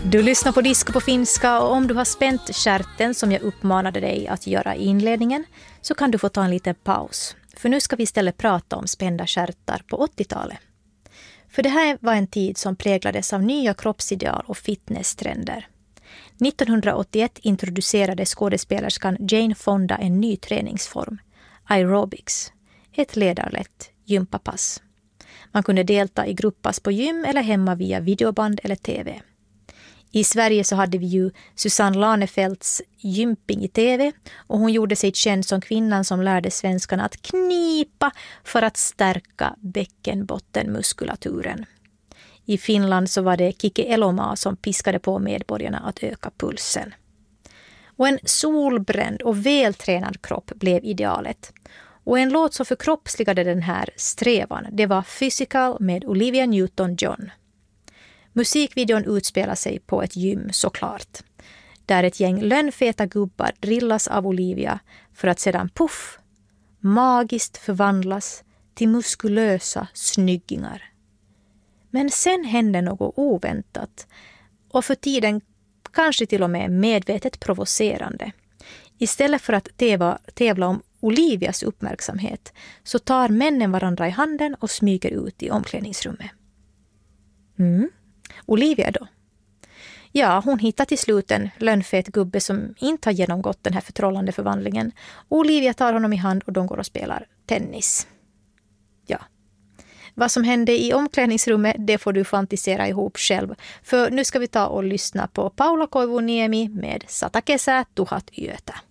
Du lyssnar på Disco på finska, och om du har spänt skärten som jag uppmanade dig att göra i inledningen så kan du få ta en liten paus. För nu ska vi istället prata om spända skärtar på 80-talet. För det här var en tid som präglades av nya kroppsideal och fitnesstrender. 1981 introducerade skådespelerskan Jane Fonda en ny träningsform, aerobics, ett ledarlätt gympapass. Man kunde delta i grupppass på gym eller hemma via videoband eller tv. I Sverige så hade vi ju Susanne Lanefelts gymping i tv, och hon gjorde sig känd som kvinnan som lärde svenskarna att knipa för att stärka bäckenbottenmuskulaturen. I Finland så var det Kike Elomaa som piskade på medborgarna att öka pulsen. Och en solbränd och vältränad kropp blev idealet. Och en låt som förkroppsligade den här strävan, det var Physical med Olivia Newton-John. Musikvideon utspelar sig på ett gym såklart, där ett gäng lönnfeta gubbar drillas av Olivia för att sedan puff, magiskt förvandlas till muskulösa snyggingar. Men sen hände något oväntat och för tiden kanske till och med medvetet provocerande. Istället för att tävla om Olivias uppmärksamhet så tar männen varandra i handen och smyger ut i omklädningsrummet. Olivia då? Ja, hon hittar till slut en lönnfet gubbe som inte har genomgått den här förtrollande förvandlingen. Olivia tar honom i hand och de går och spelar tennis. Ja. Vad som hände i omklädningsrummet, det får du fantisera ihop själv. För nu ska vi ta och lyssna på Paula Koivuniemi med Satakesä tuhat yötä.